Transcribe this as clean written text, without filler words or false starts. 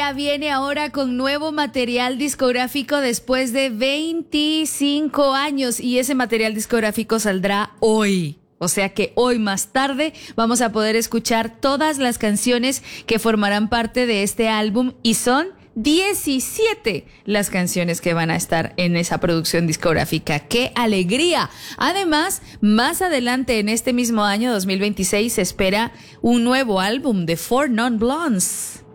ya viene ahora con nuevo material discográfico después de 25 años y ese material discográfico saldrá hoy. O sea que hoy más tarde vamos a poder escuchar todas las canciones que formarán parte de este álbum y son 17 las canciones que van a estar en esa producción discográfica. ¡Qué alegría! Además, más adelante en este mismo año 2026 se espera un nuevo álbum de 4 Non Blondes.